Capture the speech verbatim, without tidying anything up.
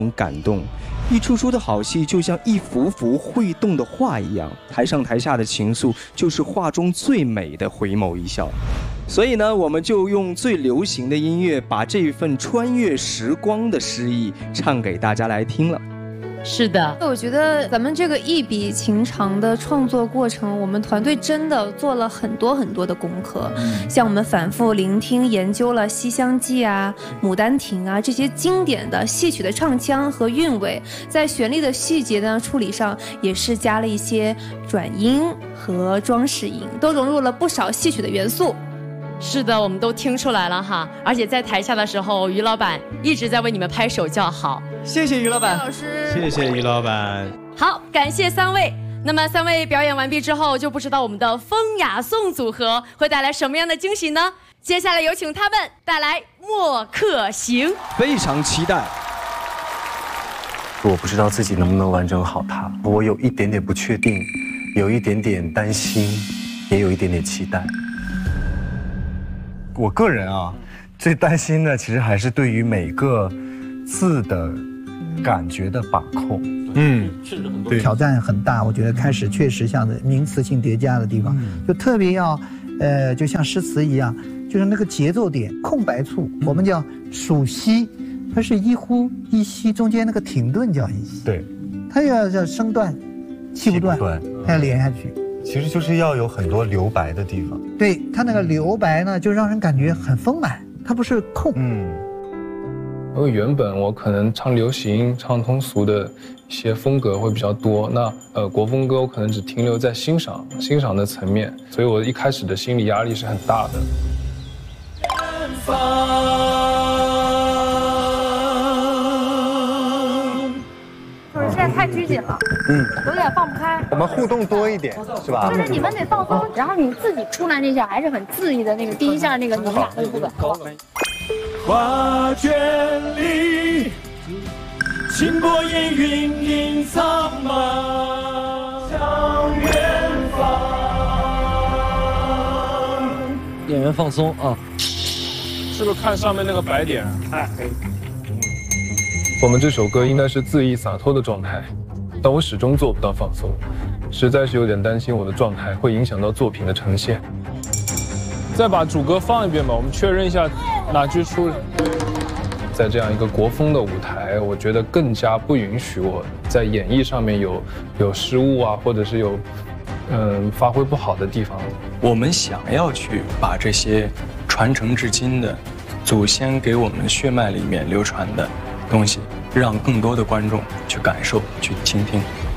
感动。一出出的好戏就像一幅幅会动的画一样，台上台下的情愫就是画中最美的回眸一笑。所以呢，我们就用最流行的音乐，把这一份穿越时光的诗意唱给大家来听了。 是的， 我觉得咱们这个一笔情长的创作过程，我们团队真的做了很多很多的功课。嗯、像我们反复聆听、研究了《西厢记》啊、《牡丹亭》啊这些经典的戏曲的唱腔和韵味，在旋律的细节的处理上，也是加了一些转音和装饰音，都融入了不少戏曲的元素。 是的，我们都听出来了哈，而且在台下的时候，于老板一直在为你们拍手叫好。 谢谢于老板， 谢谢老师， 谢谢于老板。 好，感谢三位。那么三位表演完毕之后，就不知道我们的风雅颂组合会带来什么样的惊喜呢？接下来有请他们带来《墨客行》， 非常期待。 我不知道自己能不能完成好它，我有一点点不确定，有一点点担心，也有一点点期待。我个人啊，最担心的其实还是对于每个字的感觉的把控。 嗯， 对，挑战很大。我觉得开始确实像的名词性叠加的地方，嗯、就特别要，呃，就像诗词一样，就是那个节奏点、空白处，嗯、我们叫数息，它是一呼一吸，中间那个停顿叫一吸。 对， 它要要声断，气不断，它要连下去。 其实就是要有很多留白的地方。 对，它那个留白呢，就让人感觉很丰满，它不是空。 嗯。 因为原本我可能唱流行、唱通俗的一些风格会比较多，那呃国风歌我可能只停留在欣赏、欣赏的层面，所以我一开始的心理压力是很大的。 就是现在太拘谨了，嗯，有点放不开。 我们互动多一点，是吧？ 就是你们得放松，然后你自己出来那下还是很恣意的那个第一下那个你们俩那个部分。 画卷里，轻波烟云隐苍茫，向远方。 演员放松啊！ 是不是看上面那个白点？哎，我们这首歌应该是恣意洒脱的状态，但我始终做不到放松，实在是有点担心我的状态会影响到作品的呈现。再把主歌放一遍吧，我们确认一下哪句出来。在这样一个国风的舞台，我觉得更加不允许我在演绎上面有有失误啊，或者是有嗯、呃、发挥不好的地方。 我们想要去把这些传承至今的祖先给我们血脉里面流传的东西，让更多的观众去感受、去倾听。